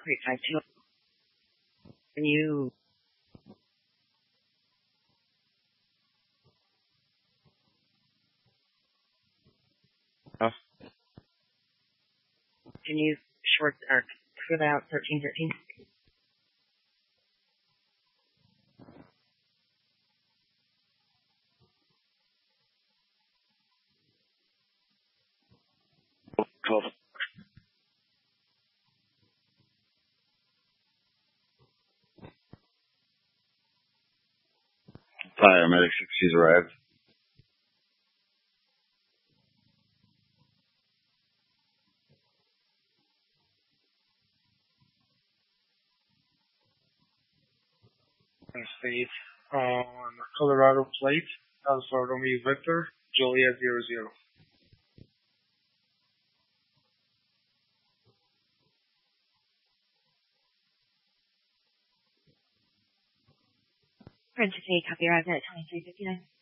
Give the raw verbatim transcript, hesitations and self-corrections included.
Great, five two. Can you Huh? can you short or fill out thirteen thirteen? twelve. Paramedic sixties arrived. State on Colorado plate, Alfa Romeo Victor, Juliet zero zero. Princess eight, copy arrived at twenty-three fifty-nine.